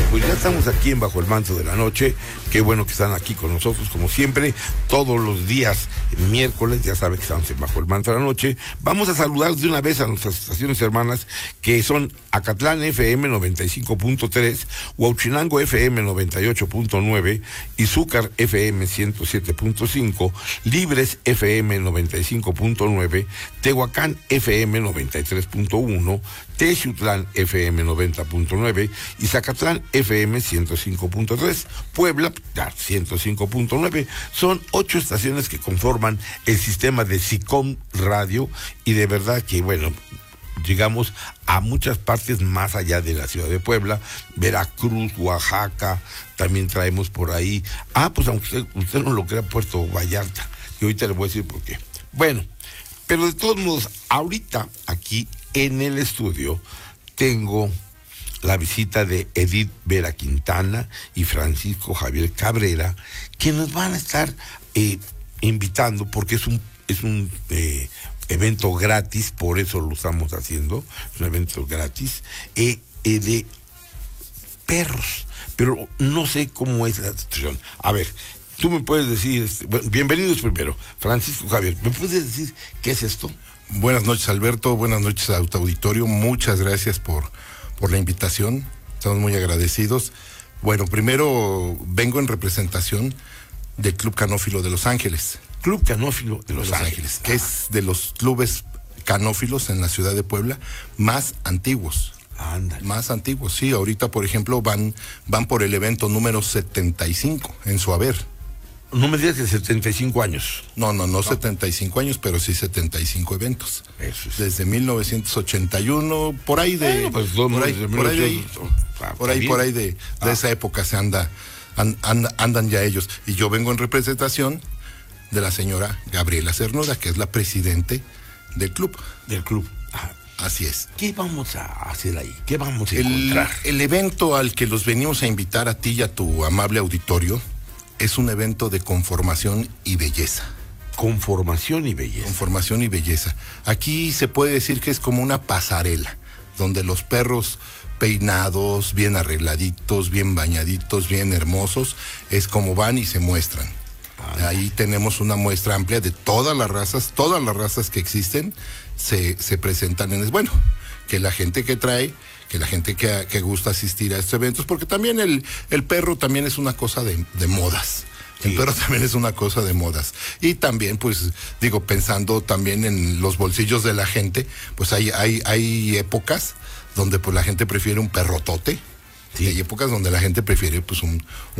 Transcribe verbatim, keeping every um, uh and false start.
Pues ya estamos aquí en Bajo el Manto de la Noche. Qué bueno que están aquí con nosotros, como siempre, todos los días miércoles, ya saben que estamos en Bajo el Manto de la Noche. Vamos a saludar de una vez a nuestras estaciones hermanas, que son Acatlán F M noventa y cinco punto tres, Huauchinango F M noventa y ocho punto nueve, Izúcar F M ciento siete punto cinco, Libres F M noventa y cinco punto nueve, Tehuacán F M noventa y tres punto uno, Texutlán F M noventa punto nueve y Zacatlán F M ciento cinco punto tres, Puebla ciento cinco punto nueve. Son ocho estaciones que conforman el sistema de SICOM Radio, y de verdad que, bueno, llegamos a muchas partes más allá de la ciudad de Puebla, Veracruz, Oaxaca, también traemos por ahí, ah, pues aunque usted, usted no lo crea, Puerto Vallarta, y ahorita le voy a decir por qué. Bueno, pero de todos modos, ahorita aquí en el estudio tengo la visita de Edith Vera Quintana y Francisco Javier Cabrera, que nos van a estar eh, invitando, porque es un, es un eh, evento gratis, por eso lo estamos haciendo, es un evento gratis, eh, eh, de perros, pero no sé cómo es la situación. A ver, tú me puedes decir, este, bueno, bienvenidos primero, Francisco Javier, ¿me puedes decir qué es esto? Buenas noches, Alberto, buenas noches a tu auditorio, muchas gracias por, por la invitación, estamos muy agradecidos. Bueno, primero vengo en representación del Club Canófilo de Los Ángeles. Club Canófilo de Los, de Los Ángeles, Ángeles, que es de los clubes canófilos en la ciudad de Puebla más antiguos. Ándale. Más antiguos, sí, ahorita por ejemplo van, van por el evento número setenta y cinco en su haber. No me digas que setenta y cinco años. No, no, no, no setenta y cinco años, pero sí setenta y cinco eventos. Eso es. Desde mil novecientos ochenta y uno, por ahí de... Bueno, pues, por, ahí, por ahí, de ahí, ah, por ahí, por ahí de, de ah. esa época se anda, and, and, andan ya ellos. Y yo vengo en representación de la señora Gabriela Cernuda, que es la presidente del club. Del club. Ah. Así es. ¿Qué vamos a hacer ahí? ¿Qué vamos a el, encontrar? El evento al que los venimos a invitar a ti y a tu amable auditorio es un evento de conformación y belleza. Conformación y belleza. Conformación y belleza. Aquí se puede decir que es como una pasarela, donde los perros peinados, bien arregladitos, bien bañaditos, bien hermosos, es como van y se muestran. Ah, ahí tenemos una muestra amplia de todas las razas, todas las razas que existen se, se presentan en... Bueno, que la gente que trae... que la gente que, que gusta asistir a estos eventos, porque también el, el perro también es una cosa de, de modas. Sí. El perro también es una cosa de modas. Y también, pues, digo, pensando también en los bolsillos de la gente, pues hay, hay, hay épocas donde pues la gente prefiere un perrotote, sí. Y hay épocas donde la gente prefiere pues un, un